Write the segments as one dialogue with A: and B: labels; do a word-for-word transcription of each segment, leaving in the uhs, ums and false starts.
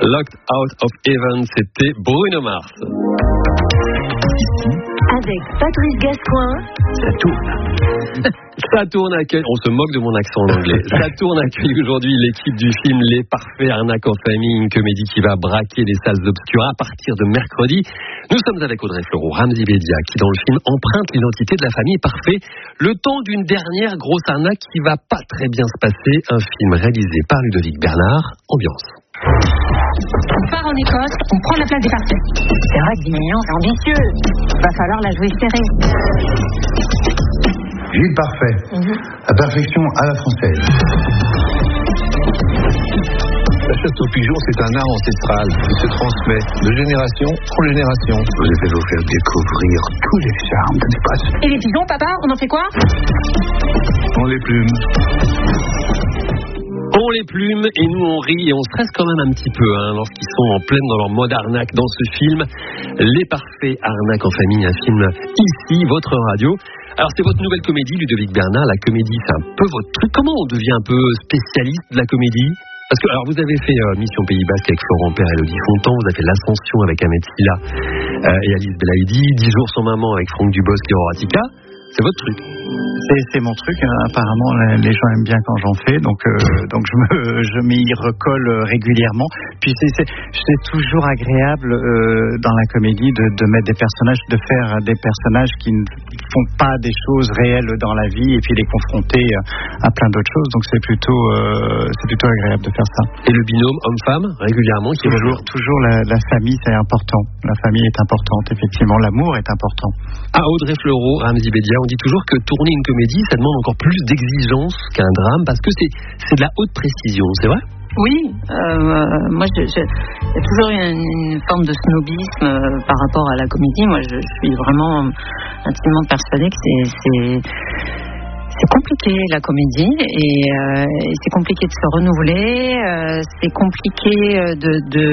A: Locked Out of Heaven, c'était Bruno Mars.
B: Avec Patrice Gascoin,
C: ça tourne.
A: Ça tourne accueille, on se moque de mon accent en anglais. Ça tourne accueille aujourd'hui l'équipe du film Les Parfaits Arnaques en famille, une comédie qui va braquer les salles obscures à partir de mercredi. Nous sommes avec Audrey Fleurot, Ramzy Bedia, qui dans le film emprunte l'identité de la famille Parfait, le temps d'une dernière grosse arnaque qui va pas très bien se passer. Un film réalisé par Ludovic Bernard. Ambiance.
D: On part en Écosse, on prend la place des Parfaits.
B: C'est vrai que Dimignon, c'est ambitieux. Va falloir la jouer serrée.
E: Gilles Parfait, mm-hmm. La perfection à la française.
F: La chasse aux pigeons, c'est un art ancestral qui se transmet de génération en génération.
E: Vous allez vous faire découvrir tous les charmes de l'Écosse.
D: Et les pigeons, papa, on en fait quoi?
E: On les plume.
A: On les plume et nous on rit et on stresse quand même un petit peu hein, lorsqu'ils sont en pleine dans leur mode arnaque dans ce film. Les Parfaits Arnaques en famille, un film ici, votre radio. Alors c'est votre nouvelle comédie, Ludovic Bernard. La comédie, c'est un peu votre truc. Comment on devient un peu spécialiste de la comédie? Parce que alors vous avez fait euh, Mission Pays Basque avec Florent Père et Elodie Fontan, vous avez fait L'Ascension avec Ahmed Silla euh, et Alice Belaïdi, Dix jours sans maman avec Franck Dubosc et Horatica. C'est votre truc.
G: C'est, c'est mon truc. Apparemment, les gens aiment bien quand j'en fais, donc euh, donc je me je m'y recolle régulièrement. Puis c'est c'est, c'est toujours agréable euh, dans la comédie de, de mettre des personnages, de faire des personnages qui ne font pas des choses réelles dans la vie et puis les confronter à plein d'autres choses. Donc c'est plutôt euh, c'est plutôt agréable de faire ça.
A: Et le binôme homme-femme régulièrement qui
G: toujours toujours la, la famille, c'est important. La famille est importante, effectivement. L'amour est important.
A: Ah, Audrey Fleurot, Ramzy Bedia, on dit toujours que tourner une comédie, ça demande encore plus d'exigence qu'un drame, parce que c'est, c'est de la haute précision, c'est vrai?
H: Oui, euh, moi je, je, il y a toujours une, une forme de snobisme euh, par rapport à la comédie. Moi je, je suis vraiment intimement persuadée que c'est, c'est, c'est compliqué la comédie et, euh, et c'est compliqué de se renouveler, euh, c'est compliqué de, de,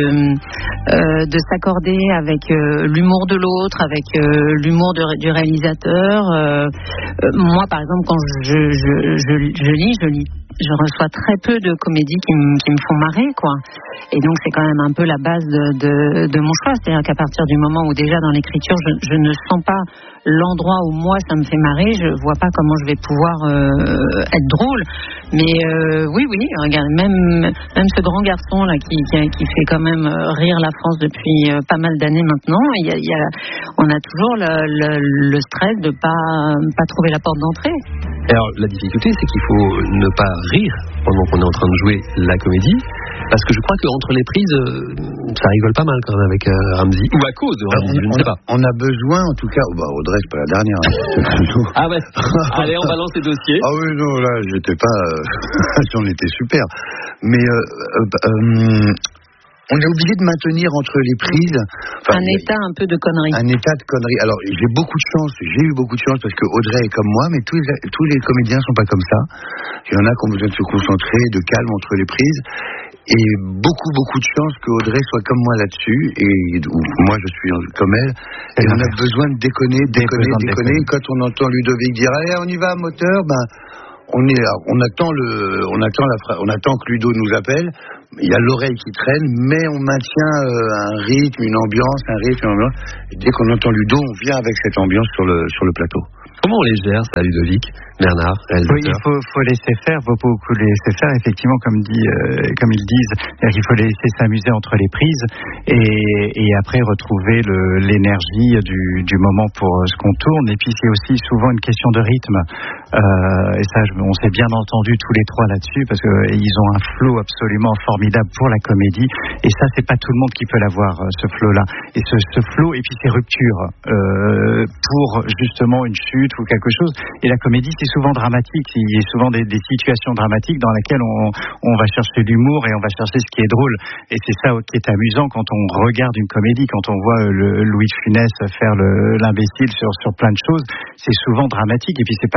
H: euh, de s'accorder avec euh, l'humour de l'autre, avec euh, l'humour de, du réalisateur. Euh, euh, moi par exemple quand je, je, je, je lis, je lis je reçois très peu de comédies qui, m- qui me font marrer, quoi. Et donc, c'est quand même un peu la base de, de, de mon choix. C'est-à-dire qu'à partir du moment où, déjà, dans l'écriture, je, je ne sens pas l'endroit où, moi, ça me fait marrer, je vois pas comment je vais pouvoir euh, être drôle. Mais euh, oui, oui, regarde, même, même ce grand garçon-là qui, qui, qui fait quand même rire la France depuis pas mal d'années maintenant, il y a, il y a, on a toujours le, le, le stress de pas, pas trouver la porte d'entrée.
A: Alors, la difficulté, c'est qu'il faut ne pas rire pendant qu'on est en train de jouer la comédie, parce que je crois qu'entre les prises, ça rigole pas mal quand même avec euh, Ramzy, ou à cause de Ramzy, je ne sais pas.
E: On a besoin, en tout cas, bah, Audrey, c'est pas la dernière. Hein.
A: Ah ouais. Allez, on balance les dossiers.
E: Ah oui, non, là, j'étais pas, euh, j'en étais super. Mais euh, euh, euh, on est obligé de maintenir entre les prises
H: enfin, un état un peu de connerie.
E: Un état de connerie. Alors j'ai beaucoup de chance, j'ai eu beaucoup de chance parce que Audrey est comme moi, mais tous les, tous les comédiens sont pas comme ça. Il y en a qui ont besoin de se concentrer, de calme entre les prises. Et beaucoup, beaucoup de chance que Audrey soit comme moi là-dessus, et ou moi je suis comme elle. Et, et on a besoin de déconner, déconner, déconner. déconner. Quand on entend Ludovic dire allez, on y va, moteur, ben on est, on attend le, on attend la, on attend que Ludo nous appelle. Il y a l'oreille qui traîne, mais on maintient euh, un rythme, une ambiance, un rythme, une ambiance. Et dès qu'on entend Ludo, on vient avec cette ambiance sur le sur le plateau.
A: Comment on les gère, ça, Ludovic Bernard,
G: oui, il faut, faut laisser faire, il faut beaucoup laisser faire, effectivement, comme, dit, euh, comme ils disent, il faut laisser s'amuser entre les prises et, et après retrouver le, l'énergie du, du moment pour ce qu'on tourne. Et puis c'est aussi souvent une question de rythme. Euh, et ça, on s'est bien entendu tous les trois là-dessus parce qu'ils ont un flow absolument formidable pour la comédie. Et ça, c'est pas tout le monde qui peut l'avoir, ce flow-là. Et ce, ce flow, et puis ces ruptures euh, pour justement une chute ou quelque chose. Et la comédie, c'est souvent dramatique. Il y a souvent des, des situations dramatiques dans lesquelles on, on va chercher l'humour et on va chercher ce qui est drôle. Et c'est ça qui est amusant quand on regarde une comédie, quand on voit le Louis de Funès faire le, l'imbécile sur, sur plein de choses. C'est souvent dramatique. Et puis c'est pas quelqu'un de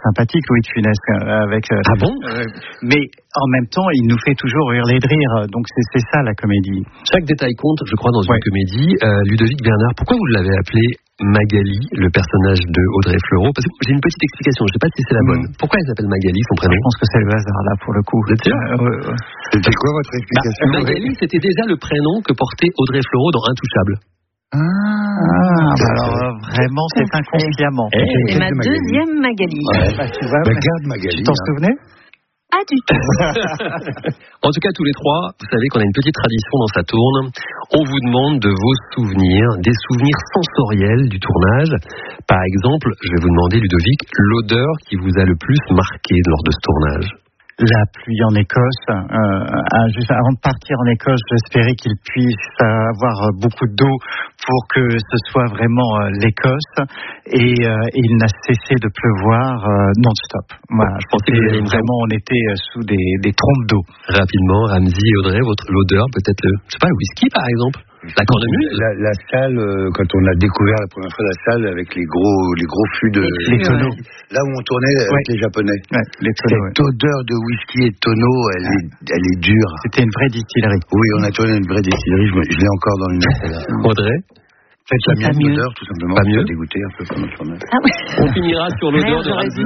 G: sympathique, Louis de Funès, avec. Euh,
A: ah bon
G: euh, Mais en même temps, il nous fait toujours hurler de rire. Donc c'est, c'est ça la comédie.
A: Chaque détail compte, je crois, dans une
G: ouais.
A: comédie. Euh, Ludovic Bernard, pourquoi vous l'avez appelé Magali, le personnage de Audrey Fleurot? Parce que j'ai une petite explication, je ne sais pas si c'est la bonne. Mmh. Pourquoi elle s'appelle Magali, son prénom?
G: Je pense que c'est le hasard là pour le coup.
A: Vous êtes sûr?
G: euh, ouais, ouais.
E: C'était quoi votre explication?
A: bah, Magali, c'était déjà le prénom que portait Audrey Fleurot dans Intouchable.
G: Ah, ah alors euh, vraiment c'est inconsciemment.
H: Eh, c'est ma Magali. Deuxième Magali.
E: Ouais. Bah, tu vois, bah, garde Magali.
G: Tu t'en
E: hein.
G: souvenais?
H: Pas du tout.
A: En tout cas, tous les trois, vous savez qu'on a une petite tradition dans Sa Tourne. On vous demande de vos souvenirs, des souvenirs sensoriels du tournage. Par exemple, je vais vous demander, Ludovic, l'odeur qui vous a le plus marqué lors de ce tournage.
G: La pluie en Écosse. Euh, juste avant de partir en Écosse, j'espérais qu'il puisse avoir beaucoup d'eau pour que ce soit vraiment euh, l'Écosse. Et, euh, et il n'a cessé de pleuvoir euh, non-stop. Voilà, je pensais que vraiment on était sous des, des trompes d'eau.
A: Rapidement, Ramzy et Audrey, votre l'odeur, peut-être le, je sais pas, le whisky par exemple. La cornemuse.
E: La, la salle, euh, quand on a découvert la première fois la salle avec les gros, les gros fûts de
G: les tonneaux,
E: là où on tournait avec ouais. les Japonais.
G: Ouais, les tonneaux,
E: Cette ouais. odeur de whisky et de tonneau, elle est, elle est dure.
G: C'était une vraie distillerie.
E: Oui, on a tourné une vraie distillerie. Je, je l'ai encore dans une.
A: Audrey.
E: Faites la mienne d'odeur, tout simplement.
A: Pas mieux.
E: Dégoûté un peu comme on
H: ah oui.
A: On finira sur l'odeur de Ramzy.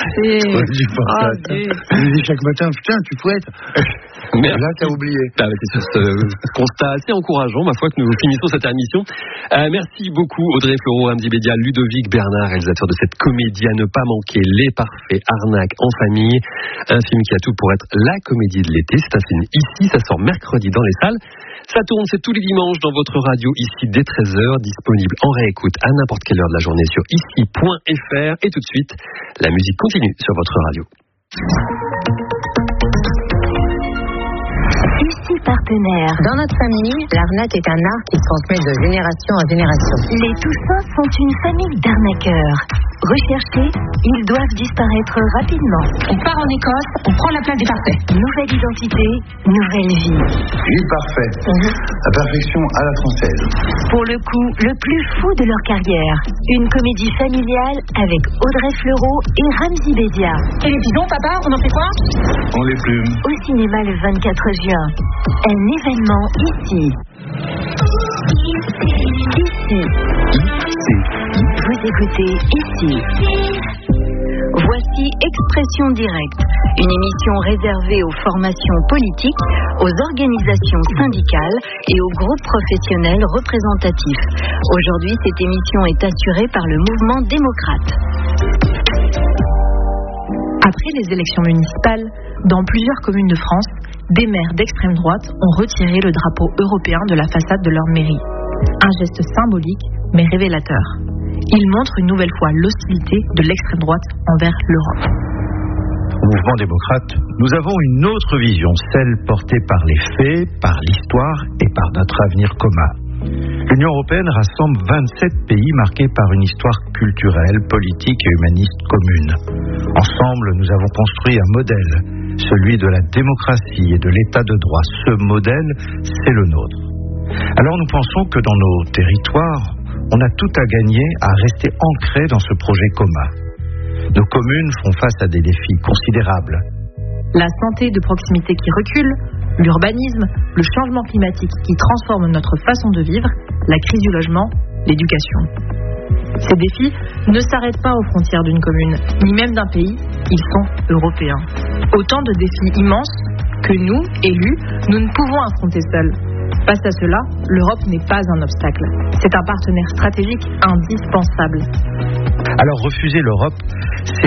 E: Je me dis chaque matin, putain, tu fouettes.
A: Merde.
E: Là, t'as oublié.
A: Ah, c'est sur ce constat assez encourageant, ma foi, que nous finissons cette émission. Euh, merci beaucoup, Audrey Fleurot, Ramzy Bedia, Ludovic Bernard, réalisateur de cette comédie à ne pas manquer, Les Parfaits Arnaques en famille. Un film qui a tout pour être la comédie de l'été. C'est un film ici, ça sort mercredi dans les salles. Ça tourne, c'est tous les dimanches dans votre radio, ici dès treize heures, disponible en réécoute à n'importe quelle heure de la journée sur ici point f r. Et tout de suite, la musique continue sur votre radio.
C: Ici partenaire.
B: Dans notre famille, l'arnaque est un art qui se transmet de génération en génération.
C: Les Toussins sont une famille d'arnaqueurs. Recherchés, ils doivent disparaître rapidement.
D: On part en Écosse, on prend la place des Parfaits.
C: Nouvelle identité, nouvelle vie.
E: Vie parfaite. Mmh. La perfection à la française.
C: Pour le coup, le plus fou de leur carrière. Une comédie familiale avec Audrey Fleurot et Ramzy Bedia.
D: Et les pigeons, papa, on en fait quoi?
E: On les plume.
C: Au cinéma le vingt-quatre juin. Un événement ici. Ici.
E: Ici.
C: Vous écoutez ici. Voici Expression Directe, une émission réservée aux formations politiques, aux organisations syndicales et aux groupes professionnels représentatifs. Aujourd'hui, cette émission est assurée par le mouvement démocrate.
I: Après les élections municipales, dans plusieurs communes de France, des maires d'extrême droite ont retiré le drapeau européen de la façade de leur mairie. Un geste symbolique, mais révélateur. Il montre une nouvelle fois l'hostilité de l'extrême droite envers l'Europe.
J: Au mouvement démocrate, nous avons une autre vision, celle portée par les faits, par l'histoire et par notre avenir commun. L'Union européenne rassemble vingt-sept pays marqués par une histoire culturelle, politique et humaniste commune. Ensemble, nous avons construit un modèle, celui de la démocratie et de l'état de droit. Ce modèle, c'est le nôtre. Alors nous pensons que dans nos territoires, on a tout à gagner à rester ancrés dans ce projet commun. Nos communes font face à des défis considérables.
I: La santé de proximité qui recule, l'urbanisme, le changement climatique qui transforme notre façon de vivre, la crise du logement, l'éducation. Ces défis ne s'arrêtent pas aux frontières d'une commune, ni même d'un pays, ils sont européens. Autant de défis immenses que nous, élus, nous ne pouvons affronter seuls. Face à cela, l'Europe n'est pas un obstacle. C'est un partenaire stratégique indispensable.
J: Alors refuser l'Europe,